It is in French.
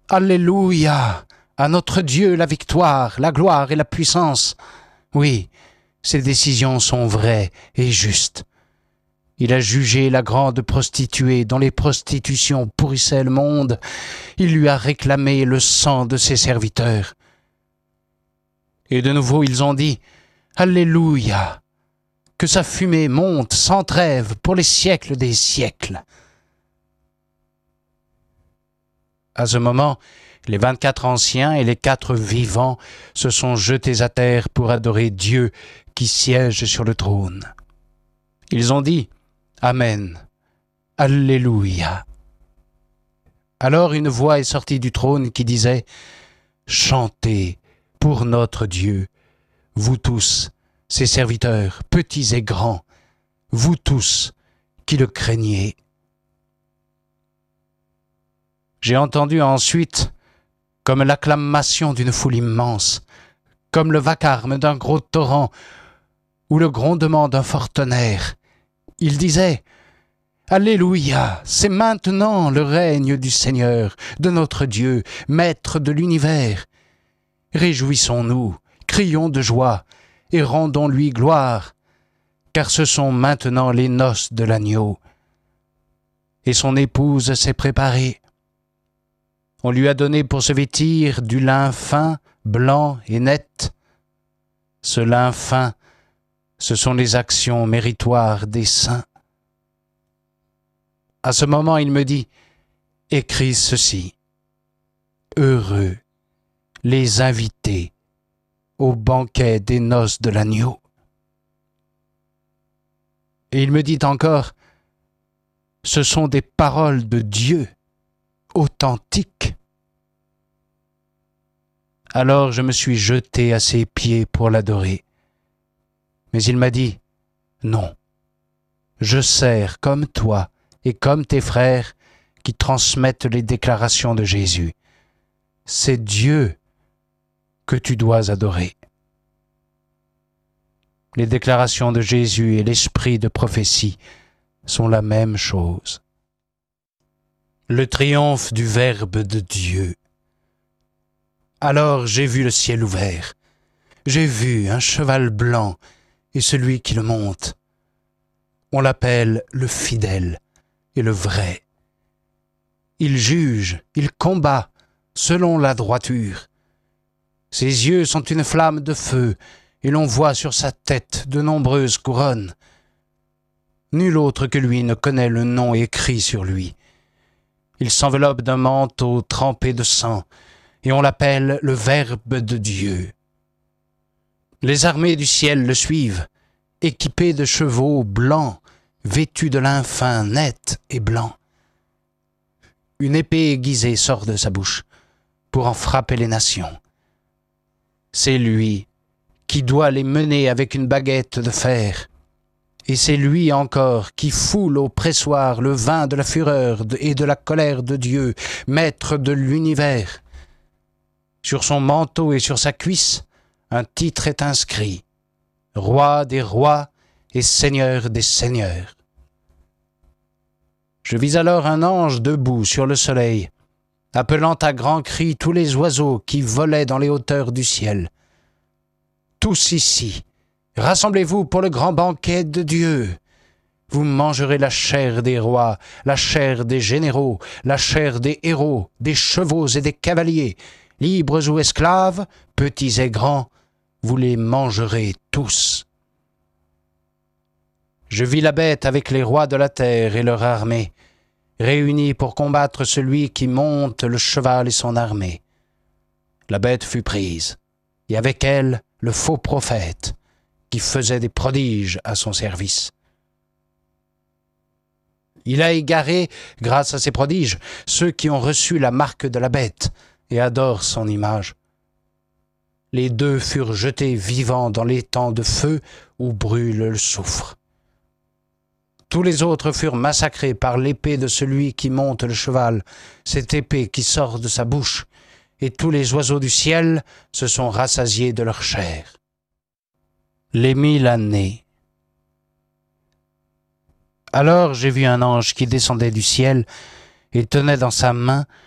Alléluia! À notre Dieu la victoire, la gloire et la puissance. Oui, ses décisions sont vraies et justes. Il a jugé la grande prostituée dont les prostitutions pourrissaient le monde. Il lui a réclamé le sang de ses serviteurs. Et de nouveau ils ont dit « Alléluia ! Que sa fumée monte sans trêve pour les siècles des siècles. » À ce moment, les 24 anciens et les 4 vivants se sont jetés à terre pour adorer Dieu qui siège sur le trône. Ils ont dit « Amen, Alléluia ». Alors une voix est sortie du trône qui disait « Chantez pour notre Dieu, vous tous, ses serviteurs, petits et grands, vous tous qui le craignez. » J'ai entendu ensuite, comme l'acclamation d'une foule immense, comme le vacarme d'un gros torrent ou le grondement d'un fort tonnerre. Il disait « Alléluia, c'est maintenant le règne du Seigneur, de notre Dieu, Maître de l'univers. Réjouissons-nous, crions de joie et rendons-lui gloire, car ce sont maintenant les noces de l'agneau. Et son épouse s'est préparée. On lui a donné pour se vêtir du lin fin, blanc et net. Ce lin fin, ce sont les actions méritoires des saints. À ce moment, il me dit, « Écris ceci. Heureux les invités au banquet des noces de l'agneau. » Et il me dit encore, « Ce sont des paroles de Dieu, authentiques. » Alors je me suis jeté à ses pieds pour l'adorer. Mais il m'a dit, « Non, je sers comme toi et comme tes frères qui transmettent les déclarations de Jésus. C'est Dieu que tu dois adorer. » Les déclarations de Jésus et l'esprit de prophétie sont la même chose. Le triomphe du Verbe de Dieu. Alors j'ai vu le ciel ouvert. J'ai vu un cheval blanc et celui qui le monte. On l'appelle le fidèle et le vrai. Il juge, il combat selon la droiture. Ses yeux sont une flamme de feu et l'on voit sur sa tête de nombreuses couronnes. Nul autre que lui ne connaît le nom écrit sur lui. Il s'enveloppe d'un manteau trempé de sang, et on l'appelle le Verbe de Dieu. Les armées du ciel le suivent, équipées de chevaux blancs, vêtus de lin fin net et blanc. Une épée aiguisée sort de sa bouche pour en frapper les nations. C'est lui qui doit les mener avec une baguette de fer. Et c'est lui encore qui foule au pressoir le vin de la fureur et de la colère de Dieu, maître de l'univers. Sur son manteau et sur sa cuisse, un titre est inscrit, « Roi des rois et Seigneur des seigneurs ». Je vis alors un ange debout sur le soleil, appelant à grands cris tous les oiseaux qui volaient dans les hauteurs du ciel. « Tous ici, rassemblez-vous pour le grand banquet de Dieu. Vous mangerez la chair des rois, la chair des généraux, la chair des héros, des chevaux et des cavaliers, libres ou esclaves, petits et grands, vous les mangerez tous. » Je vis la bête avec les rois de la terre et leur armée, réunis pour combattre celui qui monte le cheval et son armée. La bête fut prise, et avec elle le faux prophète, qui faisait des prodiges à son service. Il a égaré, grâce à ses prodiges, ceux qui ont reçu la marque de la bête et adorent son image. Les deux furent jetés vivants dans l'étang de feu où brûle le soufre. Tous les autres furent massacrés par l'épée de celui qui monte le cheval, cette épée qui sort de sa bouche, et tous les oiseaux du ciel se sont rassasiés de leur chair. Les 1000 années. Alors j'ai vu un ange qui descendait du ciel et tenait dans sa main